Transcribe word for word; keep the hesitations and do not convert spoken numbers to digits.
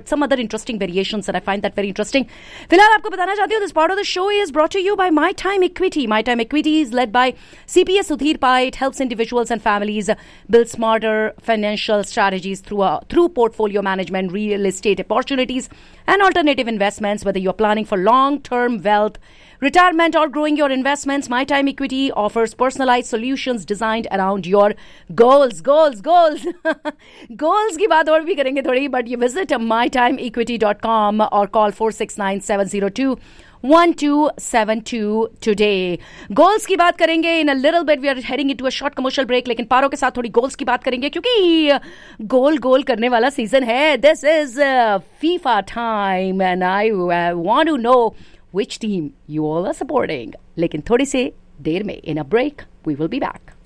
with some other interesting variations, and I find that very interesting. फिलहाल आपको बताना चाहती हूँ, this part of the show is brought to you by My Time Equity. My Time Equity is led by C P S Sudhir Pai. It helps individuals and families build smarter financial strategies through uh, through portfolio management, real estate opportunities, and alternative investments. Whether you're planning for long-term wealth, retirement, or growing your investments, My Time Equity offers personalized solutions designed around your goals. Goals, goals. Goals की बात और भी करेंगे थोड़ी, but you visit my time equity dot com or call four six nine seven zero two one two seven two today. Goals की बात करेंगे in a little bit. We are heading into a short commercial break, लेकिन पारो के साथ थोड़ी goals की बात करेंगे क्योंकि गोल गोल करने वाला सीजन है. This is uh, FIFA time and I uh, want to know which team you all are supporting. लेकिन थोड़ी से देर में, in a break, we will be back.